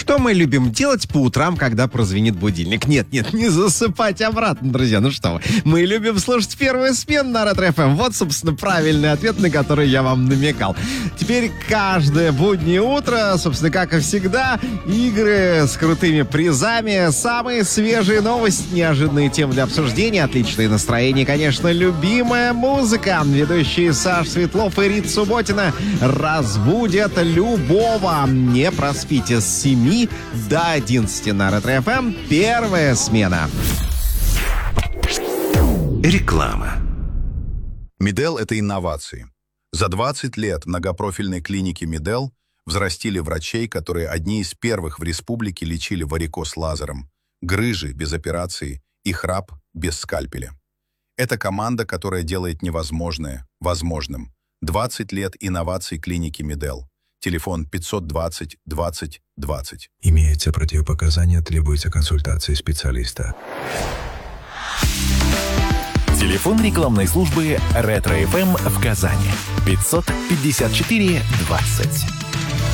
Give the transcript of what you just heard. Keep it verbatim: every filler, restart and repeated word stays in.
Что мы любим делать по утрам, когда прозвенит будильник? Нет, нет, не засыпать обратно, друзья. Ну что вы. Мы любим слушать первую смену на Ретро-эф эм. Вот, собственно, правильный ответ, на который я вам намекал. Теперь каждое буднее утро, собственно, как и всегда, игры с крутыми призами, самые свежие новости, неожиданные темы для обсуждения, отличное настроение, конечно, любимая музыка. Ведущие Саш Светлов и Рита Субботина разбудят любого. Не проспите с семи до одиннадцати на Ретро-эф эм. Первая смена. Реклама. Медел – это инновации. За двадцать лет многопрофильной клиники Медел взрастили врачей, которые одни из первых в республике лечили варикоз лазером, грыжи без операции и храп без скальпеля. Это команда, которая делает невозможное возможным. двадцать лет инноваций клиники Медел. Телефон пятьсот двадцать двадцать двадцать. Имеются противопоказания, требуется консультация специалиста. Телефон рекламной службы Ретро-эф эм в Казани. пятьсот пятьдесят четыре двадцать.